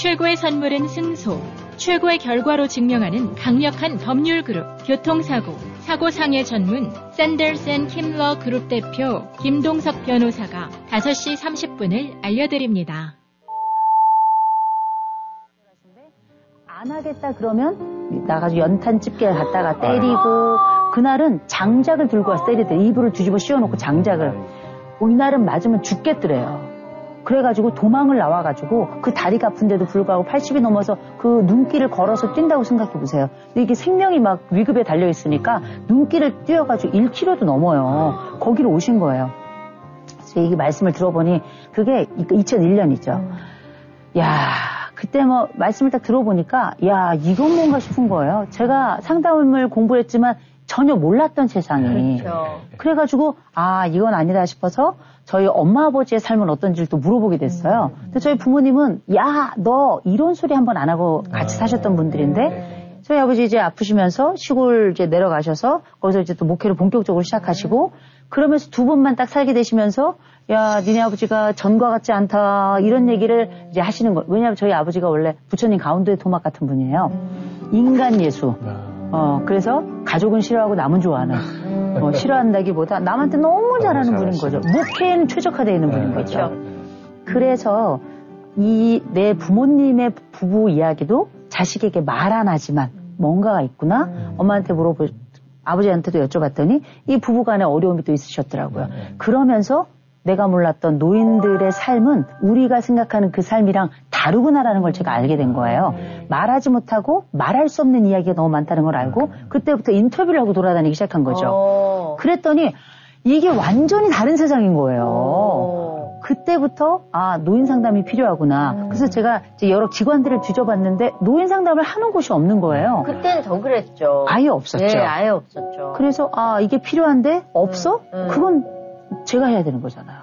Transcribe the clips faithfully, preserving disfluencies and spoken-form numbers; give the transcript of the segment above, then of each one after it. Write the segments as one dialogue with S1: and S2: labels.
S1: 최고의 선물은 승소. 최고의 결과로 증명하는 강력한 법률 그룹. 교통사고, 사고상해 전문 샌더스 앤 킴러 그룹 대표 김동석 변호사가 다섯 시 삼십 분을 알려드립니다.
S2: 안 하겠다 그러면 나가서 연탄 집게 갖다가 때리고, 그날은 장작을 들고 와서 때리더래. 이불을 뒤집어 씌워놓고 장작을. 이날은 맞으면 죽겠더래요. 그래가지고 도망을 나와가지고 그 다리가 아픈데도 불구하고 팔십이 넘어서 그 눈길을 걸어서 뛴다고 생각해보세요. 이게 생명이 막 위급에 달려있으니까 눈길을 뛰어가지고 일 킬로미터도 넘어요. 거기로 오신 거예요. 그래서 이 말씀을 들어보니 그게 이천일 년이죠. 야, 그때 뭐 말씀을 딱 들어보니까 야, 이건 뭔가 싶은 거예요. 제가 상담을 공부했지만 전혀 몰랐던 세상이.
S3: 그렇죠.
S2: 그래가지고 아, 이건 아니다 싶어서 저희 엄마 아버지의 삶은 어떤지를 또 물어보게 됐어요. 근데 저희 부모님은 야, 너 이런 소리 한번 안 하고 같이 사셨던 분들인데 저희 아버지 이제 아프시면서 시골 이제 내려가셔서 거기서 이제 또 목회를 본격적으로 시작하시고 그러면서 두 분만 딱 살게 되시면서 야, 니네 아버지가 전과 같지 않다 이런 얘기를 이제 하시는 거예요. 왜냐하면 저희 아버지가 원래 부처님 가운데 토막 같은 분이에요. 인간 예수. 어, 그래서 가족은 싫어하고 남은 좋아하는. 어, 싫어한다기보다 남한테 너무 잘하는 분인 거죠. 목회에는 최적화되어 있는 분인 거죠. 그래서 이 내 부모님의 부부 이야기도 자식에게 말 안 하지만 뭔가가 있구나. 엄마한테 물어보, 아버지한테도 여쭤봤더니 이 부부간에 어려움이 또 있으셨더라고요. 그러면서 내가 몰랐던 노인들의 삶은 우리가 생각하는 그 삶이랑 다르구나라는 걸 제가 알게 된 거예요. 말하지 못하고 말할 수 없는 이야기가 너무 많다는 걸 알고 그때부터 인터뷰를 하고 돌아다니기 시작한 거죠. 그랬더니 이게 완전히 다른 세상인 거예요. 그때부터 아, 노인 상담이 필요하구나. 그래서 제가 이제 여러 기관들을 뒤져봤는데 노인 상담을 하는 곳이 없는 거예요.
S3: 그때는 더 그랬죠.
S2: 아예 없었죠.
S3: 네, 아예 없었죠.
S2: 그래서 아, 이게 필요한데 없어?
S3: 음, 음.
S2: 그건 제가 해야 되는 거잖아요.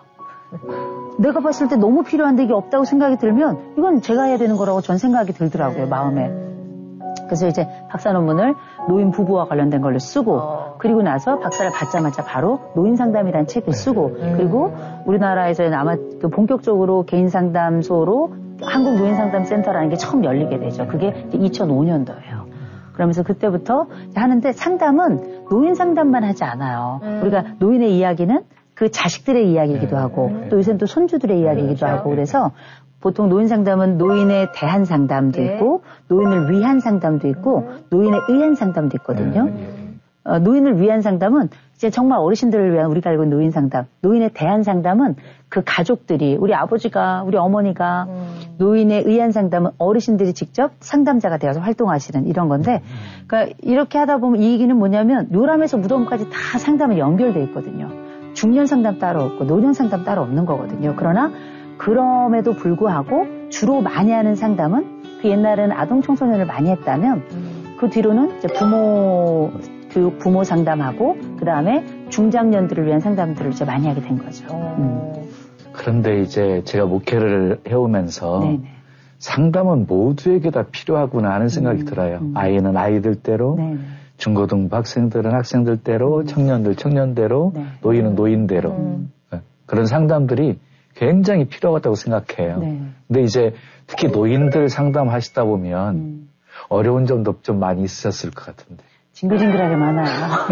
S2: 내가 봤을 때 너무 필요한데 이게 없다고 생각이 들면 이건 제가 해야 되는 거라고 전 생각이 들더라고요, 마음에. 그래서 이제 박사 논문을 노인 부부와 관련된 걸로 쓰고 어. 그리고 나서 박사를 받자마자 바로 노인 상담이라는 책을 쓰고 음. 그리고 우리나라에서는 아마 그 본격적으로 개인 상담소로 한국 노인 상담 센터라는 게 처음 열리게 되죠. 그게 이천오 년도예요. 그러면서 그때부터 하는데 상담은 노인 상담만 하지 않아요. 음. 우리가 노인의 이야기는 그 자식들의 이야기이기도 하고 또 요새는 또 손주들의 이야기이기도 하고 그래서 보통 노인 상담은 노인에 대한 상담도 네. 있고 노인을 위한 상담도 있고 노인에 의한 상담도 있거든요. 어, 노인을 위한 상담은 이제 정말 어르신들을 위한 우리가 알고 있는 노인 상담. 노인에 대한 상담은 그 가족들이 우리 아버지가 우리 어머니가 음. 노인에 의한 상담은 어르신들이 직접 상담자가 되어서 활동하시는 이런 건데 그러니까 이렇게 하다 보면 이 얘기는 뭐냐면 요람에서 무덤까지 다 상담이 연결돼 있거든요. 중년 상담 따로 없고 노년 상담 따로 없는 거거든요. 그러나 그럼에도 불구하고 주로 많이 하는 상담은 그 옛날에는 아동 청소년을 많이 했다면 음. 그 뒤로는 이제 부모 교육 부모 상담하고 그 다음에 중장년들을 위한 상담들을 이제 많이 하게 된 거죠. 음.
S4: 그런데 이제 제가 목회를 해오면서 네네. 상담은 모두에게 다 필요하구나 하는 생각이 음. 들어요. 음. 아이는 아이들대로 네네. 중고등부 학생들은 학생들대로 음. 청년들 청년대로 네. 노인은 노인대로 음. 그런 상담들이 굉장히 필요하다고 생각해요. 네. 근데 이제 특히 노인들 상담하시다 보면 음. 어려운 점도 좀 많이 있으셨을 것 같은데.
S2: 징글징글하게 많아요.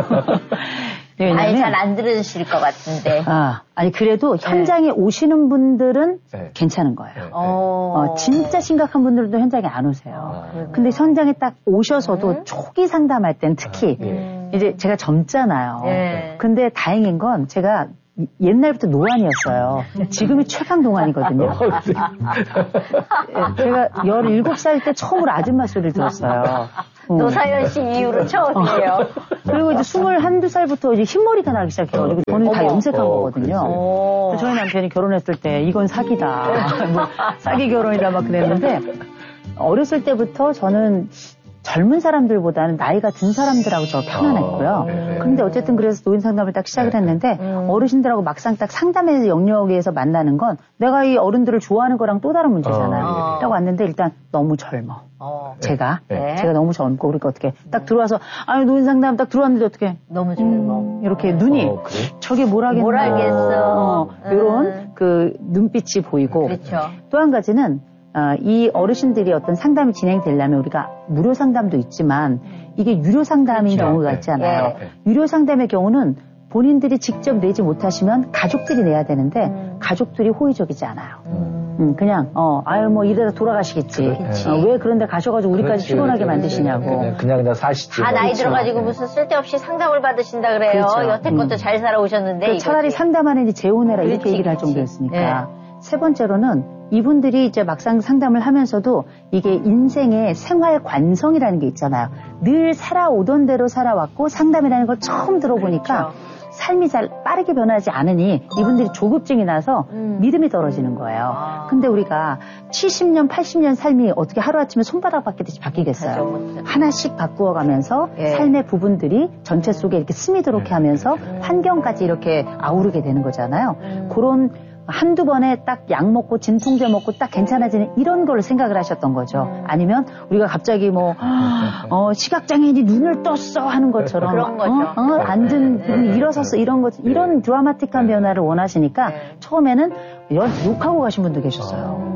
S3: 네, 아예 잘 안 들으실 것 같은데.
S2: 아, 아니 그래도 네. 현장에 오시는 분들은 네. 괜찮은 거예요. 네. 어, 진짜 심각한 분들도 현장에 안 오세요. 아, 근데 현장에 딱 오셔서도 네. 초기 상담할 땐 특히 아, 네. 이제 제가 젊잖아요. 네. 근데 다행인 건 제가 옛날부터 노안이었어요. 지금이 최강 노안이거든요. 제가 열일곱 살 때 처음으로 아줌마 소리를 들었어요.
S3: 노사연 씨 이후로 처음이에요.
S2: 어. 그리고 이제 스물한두 살부터 이제 흰머리가 나기 시작해요. 그리고 저는 다 염색한 어, 거거든요. 저희 남편이 결혼했을 때 이건 사기다. 뭐 사기 결혼이다 막 그랬는데 어렸을 때부터 저는 젊은 사람들보다는 나이가 든 사람들하고 저 편안했고요. 아, 네. 그런데 어쨌든 그래서 노인 상담을 딱 시작을 했는데 음. 어르신들하고 막상 딱 상담의 영역에서 만나는 건 내가 이 어른들을 좋아하는 거랑 또 다른 문제잖아요. 아, 네. 라고 왔는데 일단 너무 젊어. 어. 제가. 네. 제가 너무 젊고 그러니까 어떻게 딱 들어와서 아유 노인 상담 딱 들어왔는데 어떻게
S3: 너무 젊어. 음,
S2: 이렇게 눈이 어, 그래? 저게 뭘 하겠나.
S3: 뭘 알겠어.
S2: 어, 이런 음. 그 눈빛이 보이고
S3: 그렇죠.
S2: 또 한 가지는 어, 이 어르신들이 어떤 상담이 진행되려면 우리가 무료 상담도 있지만 이게 유료 상담인 그렇죠. 경우가 있잖아요. 네. 네. 유료 상담의 경우는 본인들이 직접 내지 못하시면 가족들이 내야 되는데 음. 가족들이 호의적이지 않아요. 음. 음, 그냥 어 아유 뭐 이러다 돌아가시겠지. 어, 왜 그런데 가셔가지고 우리까지 그렇지, 피곤하게 그렇지, 만드시냐고.
S4: 그냥 그냥, 그냥 사시지.
S3: 다 나이 들어가지고 무슨 쓸데없이 상담을 받으신다 그래요. 그렇죠. 여태껏도 음. 잘 살아오셨는데.
S2: 차라리 상담하느니 재혼해라 이렇게 그렇지, 얘기를 할 정도였으니까. 네. 세 번째로는 이분들이 이제 막상 상담을 하면서도 이게 인생의 생활 관성이라는 게 있잖아요. 늘 살아오던 대로 살아왔고 상담이라는 걸 처음 들어보니까 그렇죠. 삶이 잘 빠르게 변하지 않으니 이분들이 조급증이 나서 음. 믿음이 떨어지는 거예요. 아. 근데 우리가 칠십 년, 팔십 년 삶이 어떻게 하루아침에 손바닥 바뀌듯이 바뀌겠어요. 못하죠. 하나씩 바꾸어가면서 예. 삶의 부분들이 전체 속에 이렇게 스미도록 예. 하면서 음. 환경까지 이렇게 아우르게 되는 거잖아요. 음. 그런 한두 번에 딱 약 먹고 진통제 먹고 딱 괜찮아지는 이런 걸 생각을 하셨던 거죠. 음. 아니면 우리가 갑자기 뭐 어, 시각장애인이 눈을 떴어 하는 것처럼
S3: 그런 거죠.
S2: 어? 어? 앉은 분이 네. 일어섰어 이런 것 이런 드라마틱한 변화를 원하시니까 네. 처음에는 욕하고 가신 분도 계셨어요.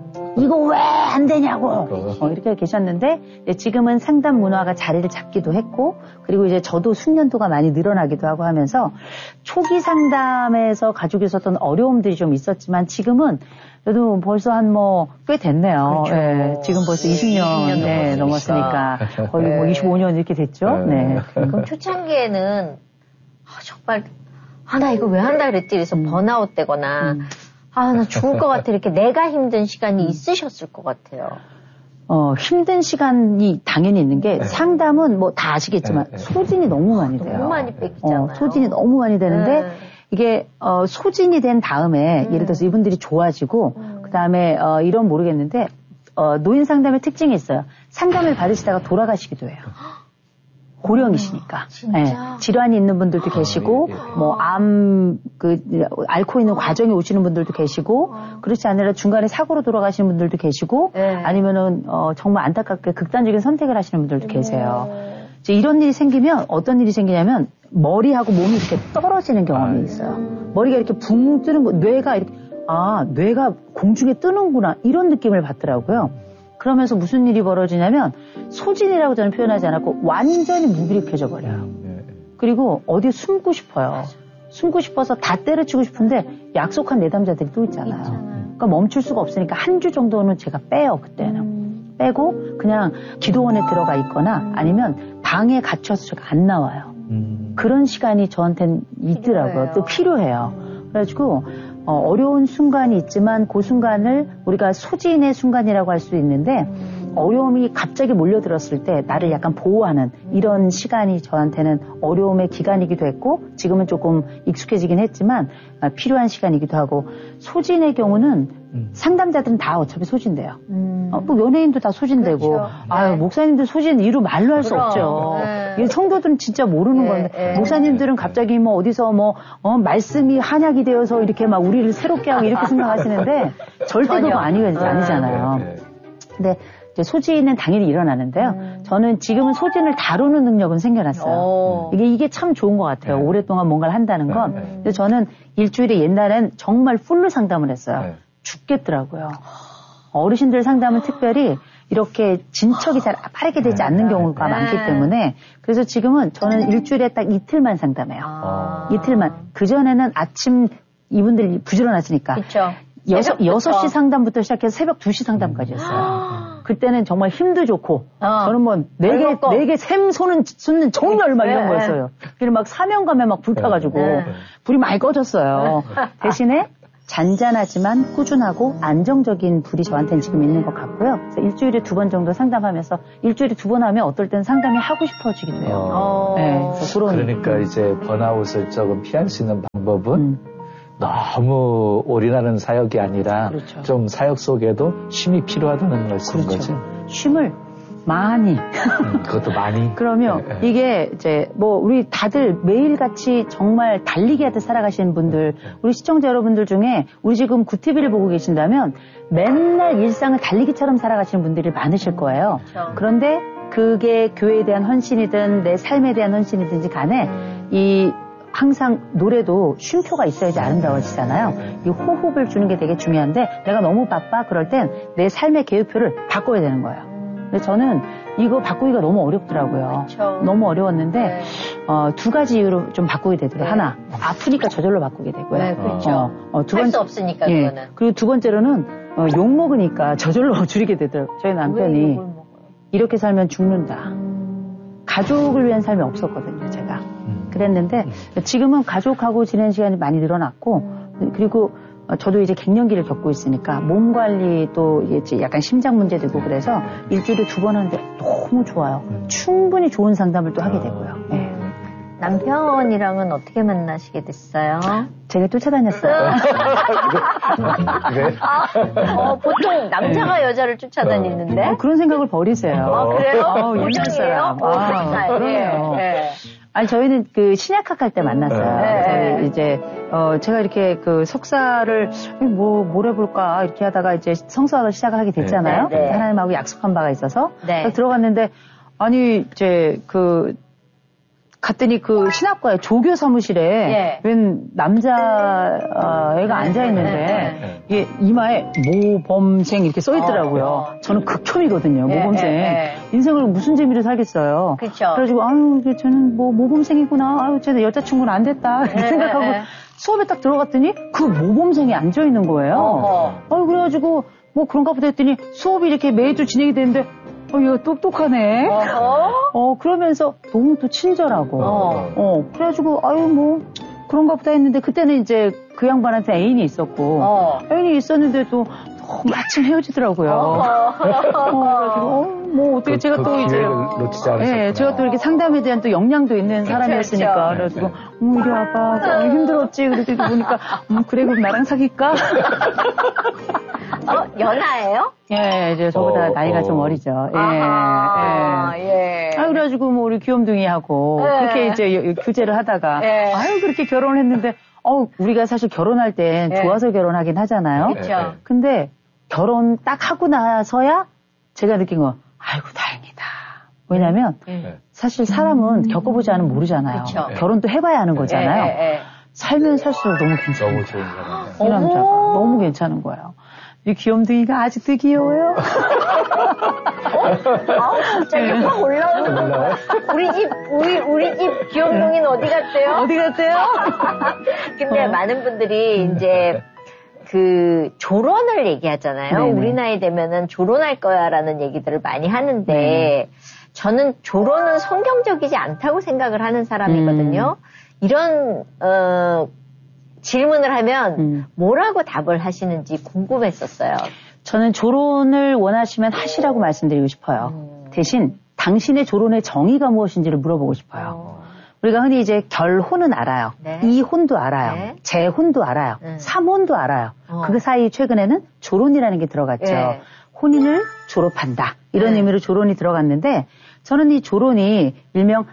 S2: 이거 왜 안 되냐고 어, 이렇게 계셨는데 지금은 상담 문화가 자리를 잡기도 했고 그리고 이제 저도 숙련도가 많이 늘어나기도 하고 하면서 초기 상담에서 가지고 있었던 어려움들이 좀 있었지만 지금은 그래도 벌써 한 뭐 꽤 됐네요.
S3: 그렇죠.
S2: 네, 지금 벌써 이십 년, 이십 년 네, 넘었으니까 거의 네. 뭐 이십오 년 이렇게 됐죠. 네.
S3: 그럼 초창기에는 아, 정말 아, 나 이거 왜 한다 그랬지 그래서 음. 번아웃 되거나 음. 아, 나 죽을 것 같아. 이렇게 내가 힘든 시간이 있으셨을 것 같아요.
S2: 어, 힘든 시간이 당연히 있는 게 네. 상담은 뭐 다 아시겠지만 네. 소진이 너무 많이 돼요.
S3: 너무 많이 뺏기잖아요.
S2: 어, 소진이 너무 많이 되는데 네. 이게 어, 소진이 된 다음에 음. 예를 들어서 이분들이 좋아지고 음. 그다음에 어, 이런 모르겠는데 어, 노인 상담의 특징이 있어요. 상담을 받으시다가 돌아가시기도 해요. 고령이시니까.
S3: 아, 네.
S2: 질환이 있는 분들도 아, 계시고, 예, 예. 뭐, 암, 그, 앓고 있는 과정에 오시는 분들도 계시고, 아. 그렇지 않으라 중간에 사고로 돌아가시는 분들도 계시고, 네. 아니면은, 어, 정말 안타깝게 극단적인 선택을 하시는 분들도 계세요. 네. 이제 이런 일이 생기면 어떤 일이 생기냐면, 머리하고 몸이 이렇게 떨어지는 경험이 있어요. 머리가 이렇게 붕 뜨는 거, 뇌가 이렇게, 아, 뇌가 공중에 뜨는구나, 이런 느낌을 받더라고요. 그러면서 무슨 일이 벌어지냐면 소진이라고 저는 표현하지 않았고 완전히 무기력해져 버려요. 그리고 어디 숨고 싶어요. 숨고 싶어서 다 때려치고 싶은데 약속한 내담자들이 또 있잖아요. 그러니까 멈출 수가 없으니까 한 주 정도는 제가 빼요. 그때는. 음. 빼고 그냥 기도원에 들어가 있거나 아니면 방에 갇혀서 제가 안 나와요. 음. 그런 시간이 저한테는 있더라고요. 필요해요. 또 필요해요. 음. 그래가지고 어, 어려운 순간이 있지만 그 순간을 우리가 소진의 순간이라고 할 수 있는데 음. 어려움이 갑자기 몰려들었을 때 나를 약간 보호하는 이런 시간이 저한테는 어려움의 기간이기도 했고 지금은 조금 익숙해지긴 했지만 아, 필요한 시간이기도 하고 소진의 경우는 음. 상담자들은 다 어차피 소진돼요. 음. 어, 뭐 연예인도 다 소진되고
S3: 그렇죠.
S2: 아유
S3: 네.
S2: 목사님들 소진 이루 말로 할 수 없죠. 네. 성도들은 진짜 모르는 네. 건데 네. 목사님들은 갑자기 뭐 어디서 뭐 어, 말씀이 한약이 되어서 이렇게 막 우리를 새롭게 하고 이렇게 생각하시는데 절대 그거 아니, 아니잖아요. 네. 근데 이제 소진은 당연히 일어나는데요. 음. 저는 지금은 소진을 다루는 능력은 생겨났어요. 오. 이게 이게 참 좋은 것 같아요. 네. 오랫동안 뭔가를 한다는 건. 네. 근데 저는 일주일에 옛날엔 정말 풀로 상담을 했어요. 네. 죽겠더라고요. 어르신들 상담은 특별히 이렇게 진척이 잘 빠르게 되지 않는 경우가 네. 많기 때문에 그래서 지금은 저는 일주일에 딱 이틀만 상담해요. 아. 이틀만. 그전에는 아침 이분들이 부지런하시니까.
S3: 그렇죠.
S2: 여섯, 여섯 시 상담부터 시작해서 새벽 두 시 상담까지였어요. 그때는 정말 힘도 좋고, 어. 저는 뭐, 네 개, 네 개 샘 쏘는, 쏘는 정열 막 이런 거였어요. 그래서 막 사명감에 막 불타가지고, 네. 불이 많이 꺼졌어요. 대신에 잔잔하지만 꾸준하고 안정적인 불이 저한테는 지금 있는 것 같고요. 그래서 일주일에 두 번 정도 상담하면서, 일주일에 두 번 하면 어떨 때는 상담이 하고 싶어지기도 해요. 어. 네, 그런.
S4: 그러니까 이제 번아웃을 조금 피할 수 있는 방법은, 음. 너무 올인하는 사역이 아니라 그렇죠. 좀 사역 속에도 쉼이 필요하다는 말씀인
S2: 그렇죠.
S4: 거죠.
S2: 쉼을 많이.
S4: 음, 그것도 많이.
S2: 그러면 네, 네. 이게 이제 뭐 우리 다들 매일같이 정말 달리기 하듯 살아가시는 분들, 우리 시청자 여러분들 중에 우리 지금 구티비를 보고 계신다면 맨날 일상을 달리기처럼 살아가시는 분들이 많으실 거예요. 그렇죠. 그런데 그게 교회에 대한 헌신이든 내 삶에 대한 헌신이든지 간에 이 항상 노래도 쉼표가 있어야지 아름다워지잖아요. 이 호흡을 주는 게 되게 중요한데 내가 너무 바빠 그럴 땐 내 삶의 계획표를 바꿔야 되는 거예요. 근데 저는 이거 바꾸기가 너무 어렵더라고요.
S3: 그쵸.
S2: 너무 어려웠는데
S3: 네.
S2: 어, 두 가지 이유로 좀 바꾸게 되더라고요.
S3: 네.
S2: 하나, 아프니까 저절로 바꾸게 되고요.
S3: 네, 그렇죠.
S2: 어, 어, 두
S3: 할
S2: 번,
S3: 수 없으니까
S2: 예.
S3: 그거는.
S2: 그리고 두 번째로는 어, 욕 먹으니까 저절로 줄이게 되더라고요. 저희 남편이
S3: 왜 욕을 먹어요?
S2: 이렇게 살면 죽는다. 가족을 위한 삶이 없었거든요, 제가. 그랬는데 지금은 가족하고 지내는 시간이 많이 늘어났고 그리고 저도 이제 갱년기를 겪고 있으니까 몸 관리도 이제 약간 심장 문제도 있고 그래서 일주일에 두 번 하는데 너무 좋아요. 충분히 좋은 상담을 또 하게 되고요. 네.
S3: 남편이랑은 어떻게 만나시게 됐어요?
S2: 제가 쫓아다녔어요.
S4: 그래?
S3: 아, 어, 보통 남자가 여자를 쫓아다니는데?
S2: 어, 그런 생각을 버리세요.
S3: 아, 그래요?
S2: 어, 옛날 사람.
S3: 어,
S2: 아, 그래요.
S3: 네.
S2: 아니, 저희는 그 신약학 할 때 만났어요.
S3: 네.
S2: 그래서 이제, 어, 제가 이렇게 그 석사를 뭐, 뭘 해볼까 이렇게 하다가 이제 성서학을 시작을 하게 됐잖아요.
S3: 네. 네.
S2: 하나님하고 약속한 바가 있어서.
S3: 네.
S2: 그래서 들어갔는데, 아니, 이제 그, 갔더니 그 신학과에 조교 사무실에
S3: 예.
S2: 웬 남자 어, 애가 앉아 있는데 이게 이마에 모범생 이렇게 써 있더라고요.
S3: 어.
S2: 저는 극혐이거든요.
S3: 예,
S2: 모범생.
S3: 예, 예.
S2: 인생을 무슨 재미로 살겠어요.
S3: 그쵸.
S2: 그래가지고 아유 쟤는 뭐 모범생이구나. 아유 쟤는 여자친구는 안 됐다. 이렇게
S3: 예,
S2: 생각하고
S3: 예.
S2: 수업에 딱 들어갔더니 그 모범생이 앉아 있는 거예요.
S3: 어허.
S2: 아유 그래가지고 뭐 그런가 보다 했더니 수업이 이렇게 매주 진행이 되는데 어, 이거 똑똑하네.
S3: 어허.
S2: 어, 그러면서 너무 또 친절하고.
S3: 어.
S2: 어, 그래가지고, 아유, 뭐, 그런가 보다 했는데, 그때는 이제 그 양반한테 애인이 있었고,
S3: 어.
S2: 애인이 있었는데도 너무 마침 헤어지더라고요.
S3: 어허.
S2: 어, 그래가지고, 어, 뭐, 어떻게
S4: 그,
S2: 제가
S4: 그
S2: 또 이제.
S4: 기회를 놓치지 않으셨구나.
S2: 예, 제가 또 이렇게 상담에 대한 또 역량도 있는 사람이었으니까.
S3: 그렇죠.
S2: 그래가지고, 음, 이리 와봐. 너무 힘들었지. 그랬더니 보니까, 음, 그래, 그럼 나랑 사귈까?
S3: 어, 연하예요?
S2: 예, 이제 저보다
S4: 어,
S2: 나이가
S4: 어.
S2: 좀 어리죠. 예,
S3: 아하,
S2: 예.
S3: 예.
S2: 아, 그래가지고, 뭐, 우리 귀염둥이하고,
S3: 네.
S2: 그렇게 이제 교제를 하다가,
S3: 네.
S2: 아유, 그렇게 결혼을 했는데, 어, 우리가 사실 결혼할 땐
S3: 네.
S2: 좋아서 결혼하긴 하잖아요.
S3: 그렇죠.
S2: 근데, 결혼 딱 하고 나서야 제가 느낀 거, 아이고, 다행이다. 왜냐면,
S3: 음.
S2: 사실 사람은 겪어보지 않으면 모르잖아요.
S3: 그쵸.
S2: 결혼도 해봐야 하는 거잖아요.
S3: 예, 예, 예.
S2: 살면 살수록 너무 괜찮아요.
S4: 너무 좋은 사람.
S2: 이 남자가
S3: 어머.
S2: 너무 괜찮은 거예요. 이 귀염둥이가 아직도 귀여워요.
S3: 아우, 갑자기 확 올라오는 거. 우리 집, 우리, 우리 집 귀염둥이는 어디 갔대요?
S2: 어디 갔대요?
S3: 근데
S2: 어.
S3: 많은 분들이 이제 그 조론을 얘기하잖아요.
S2: 네네.
S3: 우리 나이 되면은 조론할 거야라는 얘기들을 많이 하는데
S2: 네.
S3: 저는 조론은 성경적이지 않다고 생각을 하는 사람이거든요.
S2: 음.
S3: 이런 어, 질문을 하면
S2: 음.
S3: 뭐라고 답을 하시는지 궁금했었어요.
S2: 저는 조론을 원하시면 하시라고 말씀드리고 싶어요.
S3: 음.
S2: 대신 당신의 조론의 정의가 무엇인지를 물어보고 싶어요.
S3: 어.
S2: 우리가 흔히 이제 결혼은 알아요.
S3: 네.
S2: 이혼도 알아요.
S3: 네.
S2: 재혼도 알아요.
S3: 음.
S2: 삼혼도 알아요.
S3: 어.
S2: 그 사이 최근에는 조론이라는 게 들어갔죠.
S3: 네.
S2: 혼인을 졸업한다. 이런
S3: 네.
S2: 의미로 조론이 들어갔는데 저는 이 조론이 일명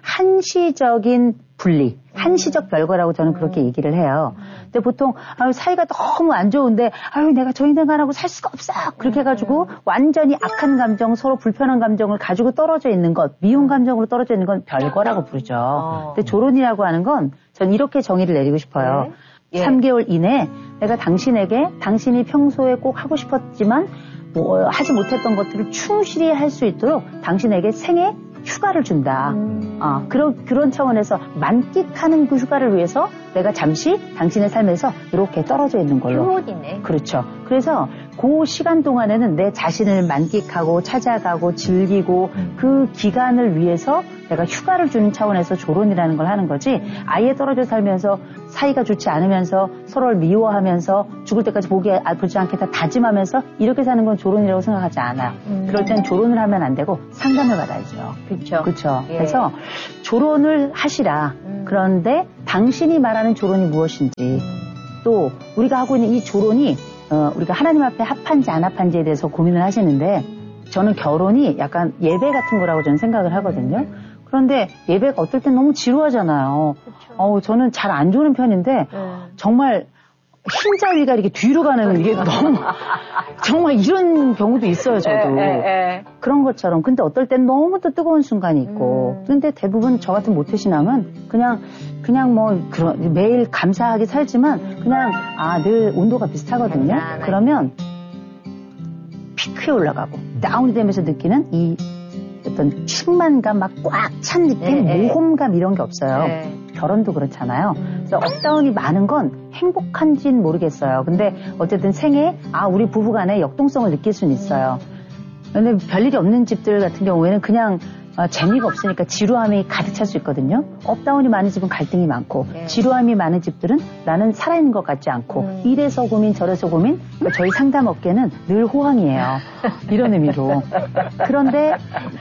S2: 한시적인 분리, 한시적 별거라고 저는 그렇게 얘기를 해요. 근데 보통 아유 사이가 너무 안 좋은데 아유 내가 저 인간하고 살 수가 없어 그렇게 해가지고 완전히 악한 감정, 서로 불편한 감정을 가지고 떨어져 있는 것, 미운 감정으로 떨어져 있는 건 별거라고 부르죠.
S3: 어.
S2: 근데 조론이라고 하는 건 전 이렇게 정의를 내리고 싶어요.
S3: 네. 예.
S2: 삼 개월 이내에 내가 당신에게 당신이 평소에 꼭 하고 싶었지만 뭐 하지 못했던 것들을 충실히 할 수 있도록 당신에게 생애 휴가를 준다.
S3: 음.
S2: 아, 그런, 그런 차원에서 만끽하는 그 휴가를 위해서 내가 잠시 당신의 삶에서 이렇게 떨어져 있는 걸로.
S3: 휴혼이네.
S2: 그렇죠. 그래서 그 시간 동안에는 내 자신을 만끽하고 찾아가고 즐기고 그 기간을 위해서 내가 휴가를 주는 차원에서 조론이라는 걸 하는 거지 아예 떨어져 살면서 사이가 좋지 않으면서 서로를 미워하면서 죽을 때까지 보기 아프지 않겠다 다짐하면서 이렇게 사는 건 조론이라고 생각하지 않아요.
S3: 음.
S2: 그럴 땐 조론을 하면 안 되고 상담을 받아야죠.
S3: 그렇죠.
S2: 그렇죠.
S3: 예.
S2: 그래서 조론을 하시라.
S3: 음.
S2: 그런데 당신이 말하는 조론이 무엇인지 또 우리가 하고 있는 이 조론이 어, 우리가 하나님 앞에 합한지 안 합한지에 대해서 고민을 하시는데 저는 결혼이 약간 예배 같은 거라고 저는 생각을 하거든요. 그런데 예배가 어떨 땐 너무 지루하잖아요.
S3: 그쵸.
S2: 어우, 저는 잘 안 좋은 편인데
S3: 음.
S2: 정말 흰자위가 이렇게 뒤로 가는 게 너무 정말 이런 경우도 있어요, 저도. 에, 에, 에. 그런 것처럼. 근데 어떨 땐 너무 또 뜨거운 순간이 있고. 음. 근데 대부분 저 같은 모태신앙은 그냥 그냥 뭐 그런 매일 감사하게 살지만 그냥 아, 늘 온도가 비슷하거든요. 맞아, 그러면 피크에 올라가고 다운이 되면서 느끼는 이 어떤 충만감 막 꽉 찬 느낌, 네, 모험감 이런 게 없어요. 네. 결혼도 그렇잖아요. 그래서 업다운이 많은 건 행복한지는 모르겠어요. 근데 어쨌든 생애 아 우리 부부간의 역동성을 느낄 수는 있어요. 근데 별일이 없는 집들 같은 경우에는 그냥 어, 재미가 없으니까 지루함이 가득 찰 수 있거든요. 업다운이 많은 집은 갈등이 많고 네. 지루함이 많은 집들은 나는 살아있는 것 같지 않고 음. 이래서 고민 저래서 고민 그러니까 저희 상담 업계는 늘 호황이에요. 이런 의미로. 그런데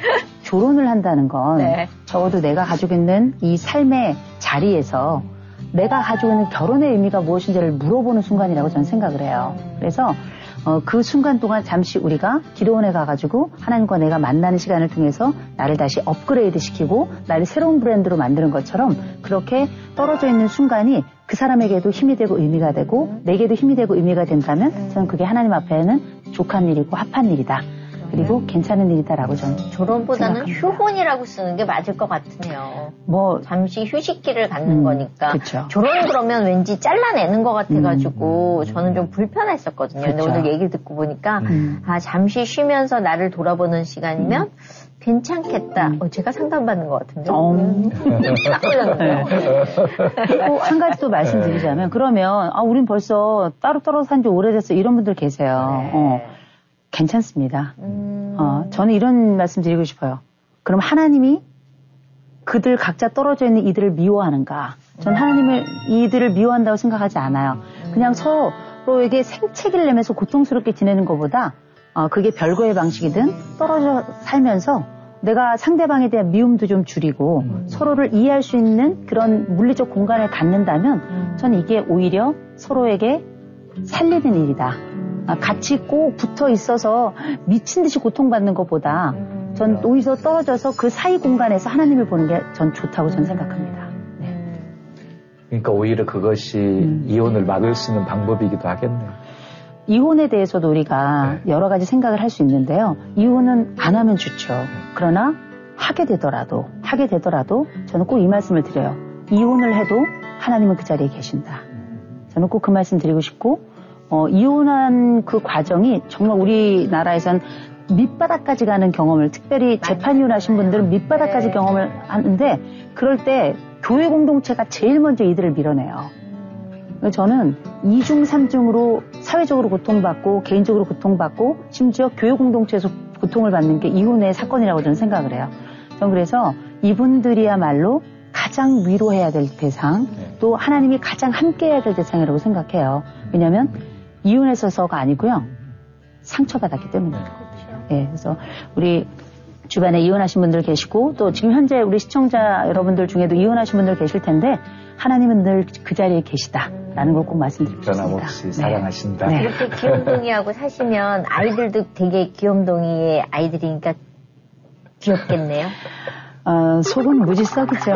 S2: 결혼을 한다는 건 네. 적어도 내가 가지고 있는 이 삶의 자리에서 내가 가지고 있는 결혼의 의미가 무엇인지를 물어보는 순간이라고 저는 생각을 해요. 그래서 어, 그 순간 동안 잠시 우리가 기도원에 가가지고 하나님과 내가 만나는 시간을 통해서 나를 다시 업그레이드 시키고 나를 새로운 브랜드로 만드는 것처럼 그렇게 떨어져 있는 순간이 그 사람에게도 힘이 되고 의미가 되고 내게도 힘이 되고 의미가 된다면 저는 그게 하나님 앞에는 족한 일이고 합한 일이다. 그리고 괜찮은 일이다라고 저는
S3: 결혼보다는 휴혼이라고 쓰는 게 맞을 것 같으네요. 뭐 잠시 휴식기를 갖는 음, 거니까. 그쵸. 결혼 그러면 왠지 잘라내는 것 같아가지고 음, 저는 좀 불편했었거든요. 그쵸. 근데 오늘 얘기를 듣고 보니까 음. 아 잠시 쉬면서 나를 돌아보는 시간이면 음. 괜찮겠다. 음. 어, 제가 상담받는 것 같은데. 어. 딱 걸렸네요.
S2: 그리고 한 가지 또 말씀드리자면 그러면 아 우린 벌써 따로 떨어져 산 지 오래됐어 이런 분들 계세요. 네. 어. 괜찮습니다. 음... 어, 저는 이런 말씀 드리고 싶어요. 그럼 하나님이 그들 각자 떨어져 있는 이들을 미워하는가? 전 하나님을 이들을 미워한다고 생각하지 않아요. 그냥 서로에게 생채기를 내면서 고통스럽게 지내는 것보다 어, 그게 별거의 방식이든 떨어져 살면서 내가 상대방에 대한 미움도 좀 줄이고 음. 서로를 이해할 수 있는 그런 물리적 공간을 갖는다면 음. 전 이게 오히려 서로에게 살리는 일이다. 같이 꼭 붙어 있어서 미친 듯이 고통받는 것보다 전 오히려 떨어져서 그 사이 공간에서 하나님을 보는 게 전 좋다고 전 생각합니다. 네.
S4: 그러니까 오히려 그것이 음. 이혼을 막을 수 있는 방법이기도 하겠네요.
S2: 이혼에 대해서도 우리가 네. 여러 가지 생각을 할 수 있는데요. 이혼은 안 하면 좋죠. 그러나 하게 되더라도 하게 되더라도 저는 꼭 이 말씀을 드려요. 이혼을 해도 하나님은 그 자리에 계신다. 저는 꼭 그 말씀 드리고 싶고 어, 이혼한 그 과정이 정말 우리나라에선 밑바닥까지 가는 경험을 특별히 재판 이혼하신 분들은 밑바닥까지 네. 경험을 하는데 그럴 때 교회 공동체가 제일 먼저 이들을 밀어내요. 저는 이중 삼중으로 사회적으로 고통받고 개인적으로 고통받고 심지어 교회 공동체에서 고통을 받는 게 이혼의 사건이라고 저는 생각을 해요. 저는 그래서 이분들이야말로 가장 위로해야 될 대상 또 하나님이 가장 함께해야 될 대상이라고 생각해요. 왜냐하면 이혼했어서가 아니고요. 상처받았기 때문이에요. 예, 그래서 우리 주변에 이혼하신 분들 계시고 또 지금 현재 우리 시청자 여러분들 중에도 이혼하신 분들 계실 텐데 하나님은 늘 그 자리에 계시다라는 걸 꼭 말씀드리고 싶습니다.
S4: 변함없이 사랑하신다.
S3: 네. 이렇게 귀염둥이하고 사시면 아이들도 되게 귀염둥이의 아이들이니까 귀엽겠네요.
S2: 어, 속은 무지 썩이죠.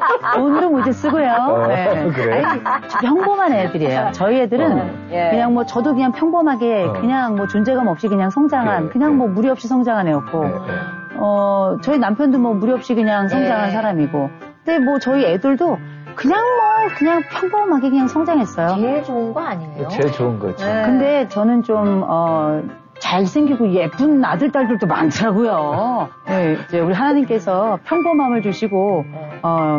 S2: 돈도 무지 쓰고요. 네.
S4: 그래.
S2: 아니, 평범한 애들이에요. 저희 애들은 어, 예. 그냥 뭐 저도 그냥 평범하게 어. 그냥 뭐 존재감 없이 그냥 성장한 그래, 그냥 그래. 뭐 무리 없이 성장한 애였고 그래, 그래. 어 저희 남편도 뭐 무리 없이 그냥 성장한 예. 사람이고 근데 뭐 저희 애들도 그냥 뭐 그냥 평범하게 그냥 성장했어요.
S3: 제일 좋은 거 아니에요?
S4: 제일 좋은 거죠.
S2: 네. 근데 저는 좀 어. 잘생기고 예쁜 아들, 딸들도 많더라고요. 네, 이제 우리 하나님께서 평범함을 주시고, 어,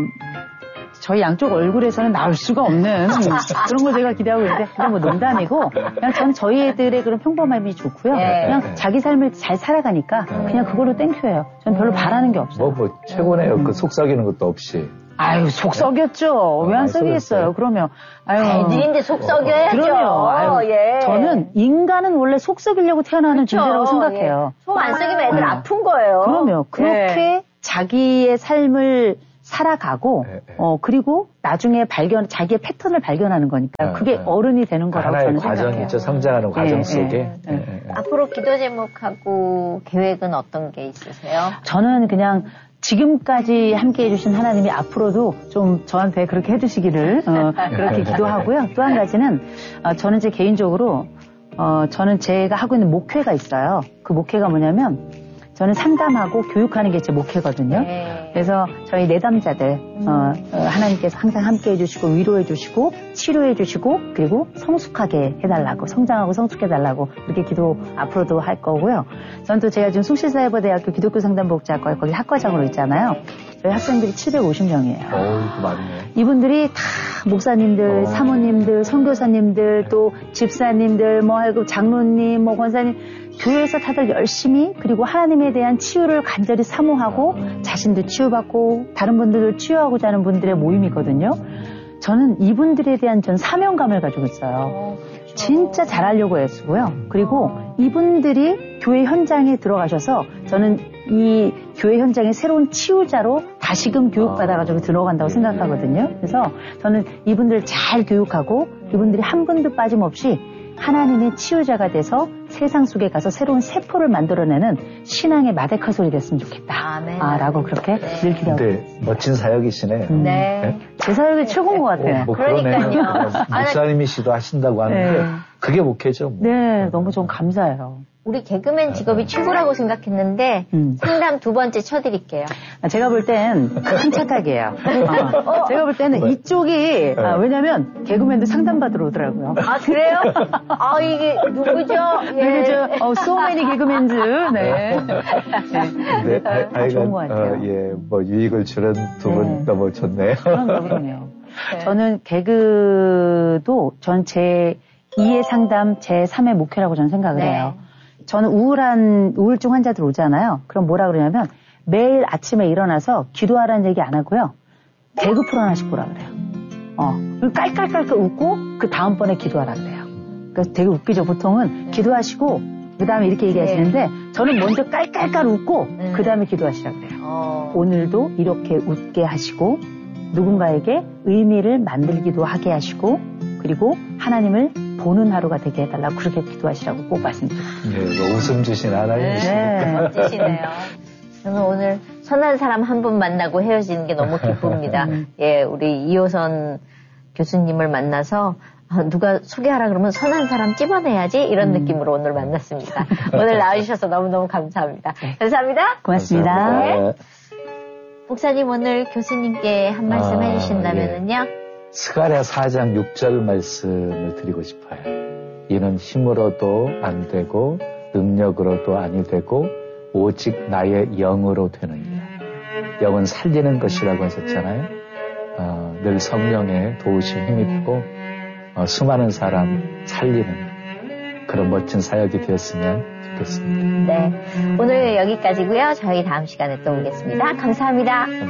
S2: 저희 양쪽 얼굴에서는 나올 수가 없는 그런 걸 제가 기대하고 있는데, 그냥 뭐 농담이고, 그냥 전 저희 애들의 그런 평범함이 좋고요. 네. 그냥 자기 삶을 잘 살아가니까, 그냥 그걸로 땡큐예요. 전 별로 바라는 게 없어요.
S4: 뭐, 뭐, 최고네요. 음. 그 속삭이는 것도 없이.
S2: 아유, 속 썩였죠. 왜 안 썩이겠어요? 그러면, 아유.
S3: 애들인데 속 썩여야죠.
S2: 그럼요. 아유, 예. 저는 인간은 원래 속 썩이려고 태어나는 그쵸? 존재라고 생각해요.
S3: 예. 속 안 썩이면 애들 아. 아픈 거예요.
S2: 그럼요. 그렇게 예. 자기의 삶을 살아가고, 예, 예. 어, 그리고 나중에 발견, 자기의 패턴을 발견하는 거니까 예, 그게 예. 어른이 되는 거라고 저는 생각해요.
S4: 과정이죠. 성장하는 예, 과정 속에.
S2: 예, 예. 예.
S3: 앞으로 기도 제목하고 계획은 어떤 게 있으세요?
S2: 저는 그냥 지금까지 함께 해주신 하나님이 앞으로도 좀 저한테 그렇게 해주시기를 어, 그렇게 기도하고요. 또 한 가지는 어, 저는 제 개인적으로 어, 저는 제가 하고 있는 목회가 있어요. 그 목회가 뭐냐면 저는 상담하고 교육하는 게 제 목회거든요. 네. 그래서 저희 내담자들 음. 어, 어, 하나님께서 항상 함께 해주시고 위로해주시고 치료해주시고 그리고 성숙하게 해달라고 성장하고 성숙해달라고 그렇게 기도 앞으로도 할 거고요. 저는 또 제가 지금 숭실사회부대학교 기독교 상담복지학과에 거기 학과장으로 있잖아요. 저희 학생들이 칠백오십 명이에요.
S4: 어우, 많네.
S2: 이분들이 다 목사님들, 어. 사모님들, 선교사님들, 또 집사님들, 뭐 하고 장로님, 뭐 권사님, 교회에서 다들 열심히 그리고 하나님에 대한 치유를 간절히 사모하고 자신도 치유받고 다른 분들을 치유하고자 하는 분들의 모임이거든요. 저는 이분들에 대한 전 사명감을 가지고 있어요. 진짜 잘하려고 애쓰고요. 그리고 이분들이 교회 현장에 들어가셔서 저는 이 교회 현장의 새로운 치유자로 다시금 교육받아가지고 들어간다고 생각하거든요. 그래서 저는 이분들 잘 교육하고 이분들이 한 분도 빠짐없이 하나님의 치유자가 돼서 세상 속에 가서 새로운 세포를 만들어내는 신앙의 마데카 소리 됐으면 좋겠다. 아멘. 아, 라고 그렇게 네. 늘 기도하고
S4: 근데 멋진 사역이시네요.
S2: 음. 네. 네. 제 사역이 최고인 것 같아요.
S4: 어, 뭐 그러네요. 목사님이 시도 하신다고 하는데 네. 그게 목회죠. 뭐.
S2: 네, 너무 좀 감사해요.
S3: 우리 개그맨 직업이 최고라고 생각했는데 음. 상담 두 번째 쳐드릴게요.
S2: 제가 볼 땐 큰 착각이에요. 어. 어. 제가 볼 때는 이쪽이 아, 왜냐면 개그맨도 상담받으러 오더라고요.
S3: 아 그래요? 아 이게 누구죠?
S2: 예. 누구죠? 어, so many 개그맨즈. 네.
S4: 네. 네. 아, 아, 좋은 것 같아요. 어, 예, 뭐 유익을 주는 두 분 네. 너무 좋네요.
S2: 그럼요, 그럼요. 네. 저는 개그도 전 제 이의 상담 제 삼의 목회라고 저는 생각을 네. 해요. 저는 우울한, 우울증 환자들 오잖아요. 그럼 뭐라 그러냐면 매일 아침에 일어나서 기도하라는 얘기 안 하고요. 개그 프로 하나씩 보라 그래요. 어. 깔깔깔깔 웃고 그 다음번에 기도하라 그래요. 그래서 되게 웃기죠. 보통은 기도하시고 그 다음에 이렇게 얘기하시는데 저는 먼저 깔깔깔 웃고 음. 그 다음에 기도하시라 그래요. 어. 오늘도 이렇게 웃게 하시고 누군가에게 의미를 만들기도 하게 하시고 그리고 하나님을 보는 하루가 되게 해달라고 그렇게 기도하시라고 꼭 말씀드립니다.
S4: 네, 뭐 웃음 주신 하나님이시니까.
S3: 네, 멋지시네요. 저는 오늘 선한 사람 한 분 만나고 헤어지는 게 너무 기쁩니다. 예, 우리 이호선 교수님을 만나서 누가 소개하라 그러면 선한 사람 찝어내야지 이런 음. 느낌으로 오늘 만났습니다. 오늘 나와주셔서 너무너무 감사합니다. 감사합니다.
S2: 고맙습니다. 감사합니다. 네.
S3: 목사님 오늘 교수님께 한 말씀 아, 해주신다면요. 예.
S4: 스가랴 사 장 육 절 말씀을 드리고 싶어요. 이는 힘으로도 안 되고 능력으로도 아니 되고 오직 나의 영으로 되느니라. 영은 살리는 것이라고 하셨잖아요. 어, 늘 성령의 도우심 힘입고 어, 수많은 사람 살리는 그런 멋진 사역이 되었으면 좋겠습니다.
S3: 네, 오늘 여기까지고요. 저희 다음 시간에 또 오겠습니다. 감사합니다.